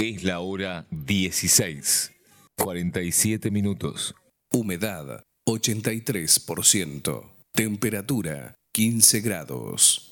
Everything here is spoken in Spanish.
Es la hora 16:47. Humedad 83%. Temperatura 15 grados.